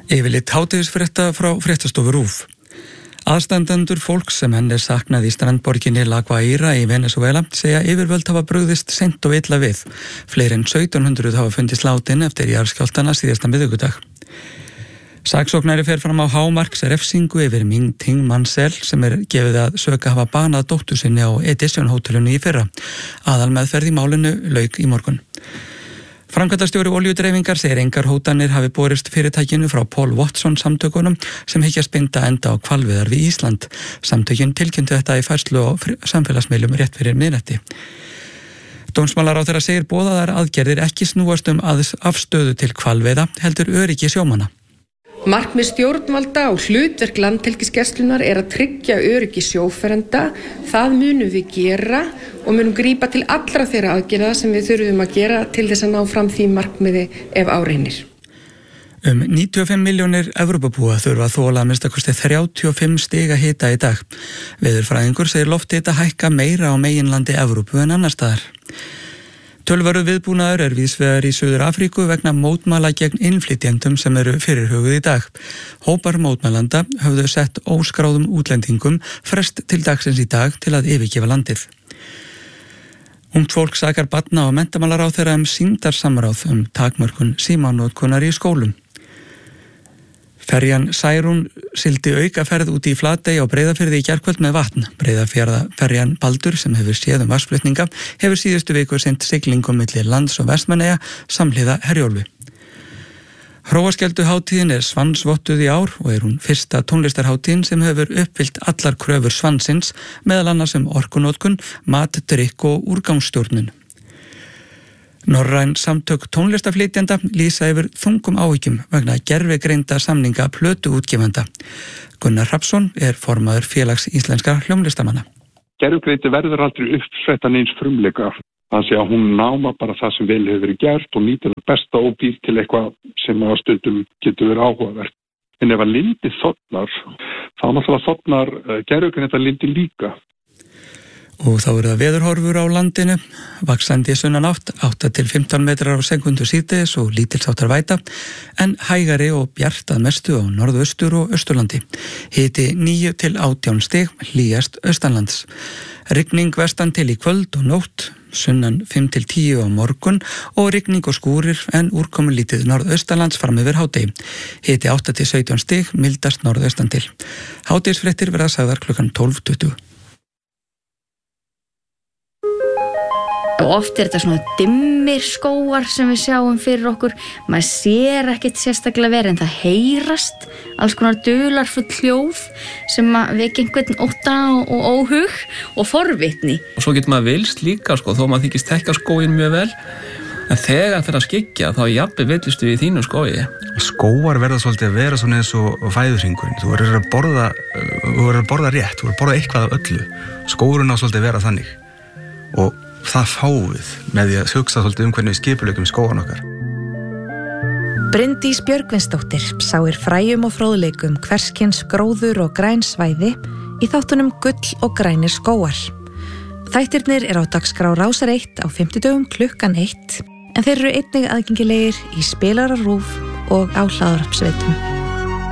Yfirleitt hádegisfrétta frá fréttastofu RÚV. Aðstandendur fólks sem henn saknað í strandborginni La Guaira í Venezuela segja yfirvöld hafa brugðist seint og illa við. Fleiri en 1700 hafa fundist látin eftir jarðskjálftana síðasta miðvikudag. Saksóknari fer fram á hámarks refsingu yfir Ming Ting Mansell sem gefið að söka hafa banað dóttur sinni á Edition hótelinu í fyrra. Aðalmeðferð í málinu lauk í morgun. Framkvæmdastjóri olíudreifingar segir engar hótanir hafi borist fyrirtækinu frá Paul Watson samtökunum sem hyggjast binda enda á hvalveiðar við Ísland. Samtökin tilkynntu þetta í færslu á samfélagsmiðlum rétt fyrir miðnætti. Dómsmálaráðherra segir boðaðar aðgerðir ekki snúast afstöðu til hvalveiða heldur öryggi sjómanna. Markmið stjórnvalda og hlutverk Landhelgisgæslunnar að tryggja öryggi sjófarenda. Það munum við gera og munum grípa til allra þeirra aðgerða sem við þurfum að gera til þess að ná fram því markmiði ef á reynir. 95 milljónir Evrópubúa þurfa að þola að minnsta kosti 35 stiga hita í dag. Veðurfræðingur segir lofthita hækka meira á meginlandi Evrópu en annars staðar. Tölvaru viðbúnaður víðsvegar í Suður Afríku vegna mótmæla gegn innflytjendum sem fyrirhuguð í dag. Hópar mótmælanda höfðu sett óskráðum útlendingum frest til dagsins í dag til að yfirgefa landið. Ungt fólk sakar barna og menntamálaráðherra sýndarsamráð takmörkun símanotkunar í skólum. Ferjan Særún sigldi aukaferð út í Flatey á Breiðafirði í gærkvöld með vatn. Breiðafjarðarferjan Baldur sem hefur séð vatnsflutninga hefur síðustu viku sinnt siglingum milli lands og Vestmannaeyja samhliða Herjólfi. Hróaskjölduhátíðin svansvottuð í ár og hún fyrsta tónlistarhátíðin sem hefur uppfyllt allar kröfur svansins, meðal annars orkunotkun, mat, drykk og úrgangsstjórnun. Norræn samtök tónlistaflytjenda lýsa yfir þungum áhyggjum vegna gervigreinda samninga plötuútgefanda. Gunnar Hrafnsson formaður félags íslenskra hljómlistamanna. Gervigreindi verður aldrei uppsvettan eins frumleika. Þannig að hún náma bara það sem vel hefur verið gert og nýtir það besta og býr til eitthvað sem á stundum getur verið áhugavert. En ef að lindi þotnar, þá náttúrulega þotnar gervigreinda lindi líka. Og þá það veðurhorfur á landinu, vaxandi sunnanátt, 8 til 15 metrar á sekundu síðdegis og lítilsháttar væta, en hægari og bjart að mestu á norðaustur og austurlandi. Hiti 9 til 18 stig, hlýjast austanlands. Rigning vestan til í kvöld og nótt, sunnan 5 til 10 á morgun og rigning og skúrir en úrkomulítið norðaustanlands fram yfir hádegi. Hiti 8 til 17 stig, mildast norðaustan til. Hádegisfréttir verða sagðar klukkan 12:20. Og oft þetta svona dimmir skógar sem við sjáum fyrir okkur. Maður sér ekkert sérstaklega verið en það heyrast alls konar dularfull hljóð sem vekja einhvern ótta og óhug og forvitni. Og svo getur maður vilst líka þó maður þykist þekkja skóginn mjög vel. En þegar það skyggja þá jafnvel villistu í þínu skógi. Skógar verða svolítið að vera svona eins og fæðuhringurinn. Þú verður að borða rétt, þú verður að borða eitthvað af öllu. Skógurinn á svolítið að vera þannig. Og það fáum við með því að hugsa svolítið hvernig við skipulegum skógan okkar. Bryndís Björgvinsdóttir sáir fræjum og fróðleikum hverskyns gróður og græn svæði í þáttunum Gull og grænir skógar. Þættirnir á dagskrá Rásar 1 á 50 klukkan 1, en þeir eru einnig aðgengilegir í spilara RÚV og á hlaðvarpsveitum.